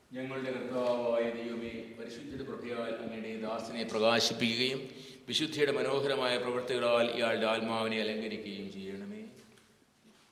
ഞങ്ങളുടെ കർത്താവായ ദൈവമേ, പരിശുദ്ധ പ്രഭയാൽ അങ്ങയുടെ ദാസനെ പ്രകാശിപ്പിക്കുകയും വിശുദ്ധിയുടെ മനോഹരമായ പ്രവൃത്തികളാൽ ഇയാളുടെ ആത്മാവിനെ അലങ്കരിക്കുകയും ചെയ്യണമേ.